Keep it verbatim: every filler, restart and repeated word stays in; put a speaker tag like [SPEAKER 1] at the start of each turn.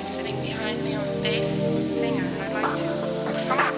[SPEAKER 1] sitting behind me on bass and singer, and I'd like to come up